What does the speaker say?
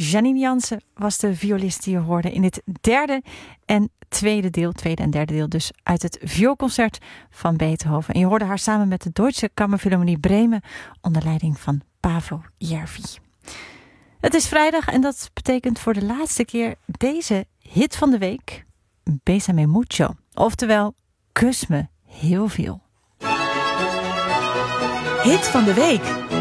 Janine Jansen was de violist die je hoorde in dit tweede en derde deel dus uit het vioolconcert van Beethoven. En je hoorde haar samen met de Deutsche Kammerphilharmonie Bremen onder leiding van Pavo Järvi. Het is vrijdag en dat betekent voor de laatste keer deze hit van de week, Bésame mucho, oftewel kus me heel veel. Hit van de week.